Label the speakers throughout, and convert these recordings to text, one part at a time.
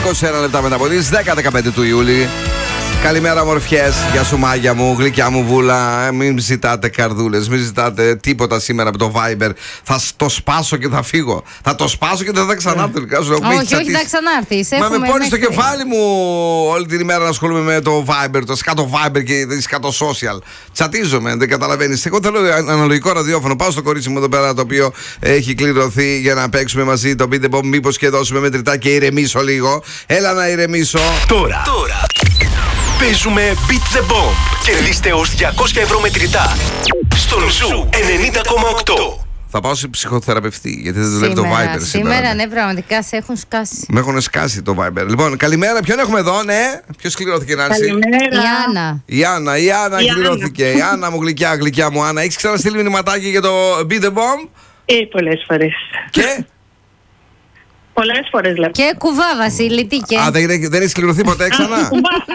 Speaker 1: 21 λεπτά μετά από τις 10-15 του Ιούλη. Καλημέρα, ομορφιές. Γεια σου, μάγια μου, γλυκιά μου βούλα. Μην ζητάτε καρδούλες, μην ζητάτε τίποτα σήμερα από το Viber. Θα το σπάσω και θα φύγω. Θα το σπάσω και δεν θα ξανάρθω.
Speaker 2: Όχι, θα ξανάρθεις.
Speaker 1: Μα με πόνει στο κεφάλι μου όλη την ημέρα να ασχολούμαι με το Viber, το σκάτω Viber και το σκάτω social. Τσατίζομαι, δεν καταλαβαίνεις. Εγώ θέλω αναλογικό ραδιόφωνο. Πάω στο κορίτσι μου εδώ πέρα, το οποίο έχει κληρωθεί, για να παίξουμε μαζί το Beat the Bomb. Μήπως και δώσουμε μετρητά και ηρεμήσω λίγο. Έλα να ηρεμήσω.
Speaker 3: Τώρα. Παίζουμε Beat the Bomb. Κερδίστε ως 200 ευρώ μετρητά στον Ζου 90,8.
Speaker 1: Θα πάω σε ψυχοθεραπευτή, γιατί δεν δουλεύει το Viber
Speaker 2: σήμερα. Ναι, πραγματικά σε έχουν σκάσει.
Speaker 1: Με έχουν σκάσει το Viber. Λοιπόν, καλημέρα, ποιον έχουμε εδώ, ναι. Ποιος κληρώθηκε, Νάνση?
Speaker 2: Καλημέρα.
Speaker 1: Η Άννα κληρώθηκε. Η Άννα μου, γλυκιά μου, Άννα. Έχεις ξαναστείλει μηνυματάκι για το Beat the Bomb?
Speaker 4: Πολλές φορές.
Speaker 1: Και?
Speaker 4: Πολλές φορές λέω.
Speaker 2: Και κουβά, Βασίλη, τι και.
Speaker 1: Α, δεν έχεις κληρωθεί ποτέ ξανά?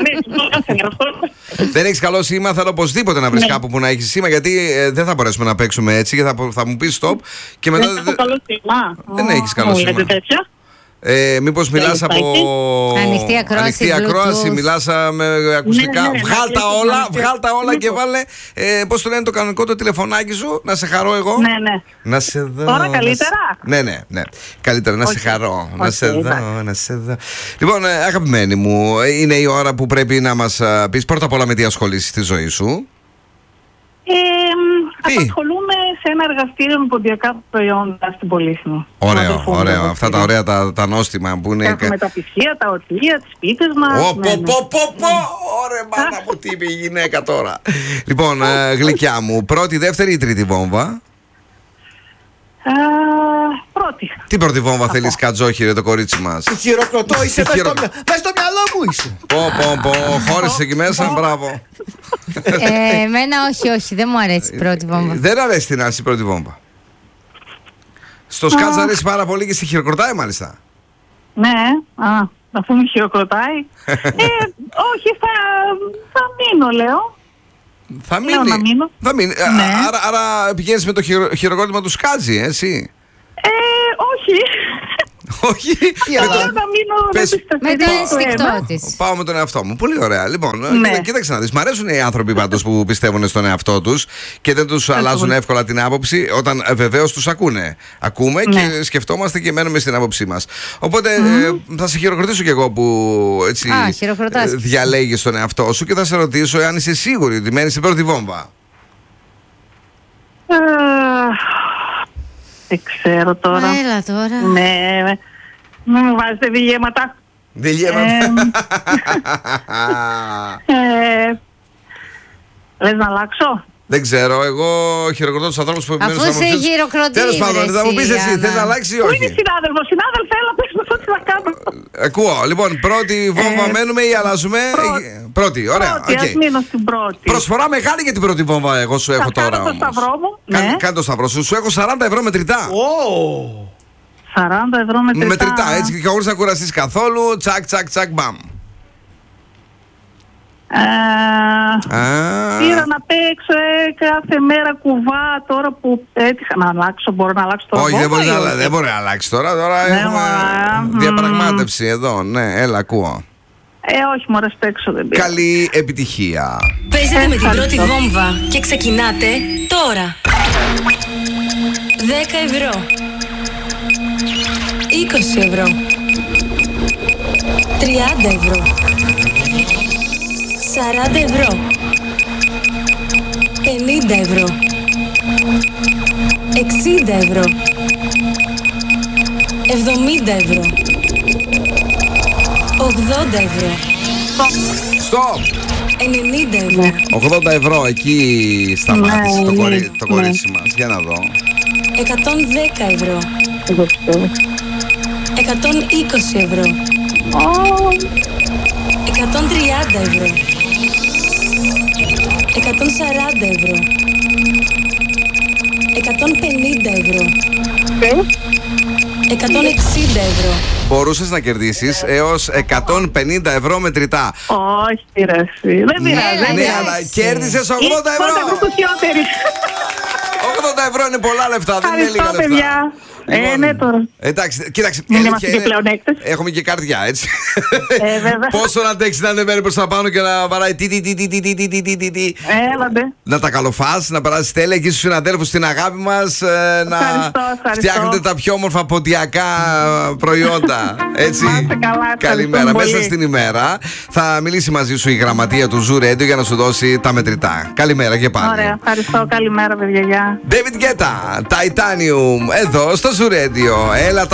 Speaker 1: Δεν έχεις καλό σήμα, θέλω οπωσδήποτε να βρεις κάπου που να έχεις σήμα, γιατί δεν θα μπορέσουμε να παίξουμε έτσι και θα μου πεις stop και μετά.
Speaker 4: Δεν έχω καλό σήμα.
Speaker 1: Δεν έχεις καλό σήμα. Μήπως μιλάς από
Speaker 2: ανοιχτή ακρόαση,
Speaker 1: μιλάς με ακουστικά? Βγάλ' τα όλα και βάλε, πώς το λένε το κανονικό το τηλεφωνάκι σου, να σε χαρώ εγώ.
Speaker 4: Ναι.
Speaker 1: Να σε δω.
Speaker 4: Τώρα καλύτερα.
Speaker 1: Ναι. Καλύτερα να σε χαρώ. Να σε δω. Λοιπόν, αγαπημένη μου, είναι η ώρα που πρέπει να μας πεις πρώτα απ' όλα με τι ασχολείσαι στη ζωή σου.
Speaker 4: Απασχολούμαι σε ένα εργαστήριο με ποντιακά προϊόντα στην Πολύχνη.
Speaker 1: Ωραίο. Αυτά τα ωραία τα νόστιμα που είναι.
Speaker 4: Έχουμε τα πισία, τα οτεία, τις πίτες μας.
Speaker 1: Ωραία, μάνα μου, τι είπε η γυναίκα τώρα. Λοιπόν, γλυκιά μου, πρώτη, δεύτερη ή τρίτη βόμβα?
Speaker 4: Πρώτη.
Speaker 1: Τι πρώτη βόμβα θέλεις, Κατζόχυρε, το κορίτσι μας?
Speaker 5: Χειροκροτώ, είσαι μέσα στο μυαλό μου είσαι.
Speaker 1: Χώρισες εκεί μέσα, μπράβο.
Speaker 2: Εμένα όχι, δεν μου αρέσει η πρώτη βόμβα.
Speaker 1: Δεν αρέσει την Άνση η πρώτη βόμβα. Στο σκάτς αρέσει πάρα πολύ και σε χειροκροτάει μάλιστα.
Speaker 4: Ναι, αφού με χειροκροτάει. Όχι, θα μείνω, λέω.
Speaker 1: Θα μείνει.
Speaker 4: Ναι.
Speaker 1: Άρα πηγαίνεις με το χειροκρότημα του Σκάτζη, εσύ?
Speaker 4: Όχι.
Speaker 1: Όχι.
Speaker 2: Με το ένστικτό της.
Speaker 1: Πάω με τον εαυτό μου. Πολύ ωραία. Λοιπόν, κοίταξε να δεις. Μ' αρέσουν οι άνθρωποι πάντως που πιστεύουν στον εαυτό τους και δεν τους αλλάζουν εύκολα την άποψη, όταν βεβαίως τους ακούνε. Ακούμε και σκεφτόμαστε και μένουμε στην άποψή μας. Οπότε θα σε χειροκροτήσω κι εγώ που έτσι διαλέγεις τον εαυτό σου και θα σε ρωτήσω εάν είσαι σίγουρη ότι μένεις στην πρώτη βόμβα.
Speaker 4: Δεν ξέρω τώρα.
Speaker 2: Έλα τώρα.
Speaker 4: Ναι, μην μου βάζετε διλήμματα. Λες να αλλάξω?
Speaker 1: Δεν ξέρω, εγώ χειροκροτώ τους ανθρώπους που επιμένουν
Speaker 2: αφού σε χειροκροτεί.
Speaker 1: Τέλος πάντων, θα μου πεις εσύ, θες να αλλάξεις ή όχι?
Speaker 4: Πού είναι η συνάδελφος? Συνάδελφε, έλα πες μου τι να κάνω.
Speaker 1: Ακούω, λοιπόν, πρώτη βόμβα μένουμε ή αλλάζουμε? Πρώτη, ωραία.
Speaker 4: Ας μείνω στην πρώτη.
Speaker 1: Προσφορά μεγάλη για την πρώτη βόμβα εγώ σου έχω τώρα όμως.
Speaker 4: Κάνε το σταυρό μου.
Speaker 1: Κάνε το σταυρό σου, σου έχω 40 ευρώ μετρητά.
Speaker 4: 40 ευρώ μετρητά.
Speaker 1: Μετρητά, έτσι και χωρίς να κουραστείς καθόλου, τσακ, μπαμ.
Speaker 4: Πήρα να παίξω κάθε μέρα κουβά. Τώρα που έτυχα να αλλάξω, μπορώ να αλλάξω τώρα?
Speaker 1: Όχι, δεν μπορεί να αλλάξει τώρα. Τώρα έχουμε διαπραγμάτευση εδώ. Ναι, έλα, ακούω.
Speaker 4: Όχι, μωρέ, παίξω, δεν πήρα.
Speaker 1: Καλή επιτυχία.
Speaker 6: Παίζετε με την πρώτη βόμβα και ξεκινάτε τώρα. 10 ευρώ, 20 ευρώ, 30 ευρώ, 40 ευρώ, 50 ευρώ, 60 ευρώ, 70 ευρώ, 80 ευρώ.
Speaker 1: Stop!
Speaker 6: 90 ευρώ.
Speaker 1: 80 ευρώ, εκεί σταμάτησε το κορίτσι μας. Για να δω.
Speaker 6: 110 ευρώ. 120 ευρώ. 130 ευρώ. 140 ευρώ. 150 ευρώ. 160 ευρώ.
Speaker 1: Μπορούσες να κερδίσεις έως 150 ευρώ μετρητά.
Speaker 4: Όχι, ρε εσύ. Δεν πειράζει.
Speaker 1: Ναι, αλλά κέρδισες 80 ευρώ. 80 ευρώ είναι πολλά λεφτά, δεν είναι λίγα λεφτά.
Speaker 4: Ναι, τώρα.
Speaker 1: Εντάξει, κοίταξε.
Speaker 4: Δεν είμαστε και πλεονέκτες.
Speaker 1: Έχουμε και καρδιά, έτσι.
Speaker 4: Βέβαια.
Speaker 1: Πόσο να αντέξει να ανεβαίνει προς τα πάνω και να βαράει
Speaker 4: Έλατε.
Speaker 1: να τα καλοφάς, να περάσει τέλεια και στους συναδέλφους στην αγάπη μας, να φτιάχνετε τα πιο όμορφα ποντιακά προϊόντα. Έτσι. Καλημέρα. Μέσα στην ημέρα θα μιλήσει μαζί σου η γραμματεία του Zoo Radio για να σου δώσει τα μετρητά. Καλημέρα και πάλι.
Speaker 4: Ωραία, ευχαριστώ. Καλημέρα, παιδιά.
Speaker 1: David Guetta, Titanium, εδώ στο Zoo Radio. Έλα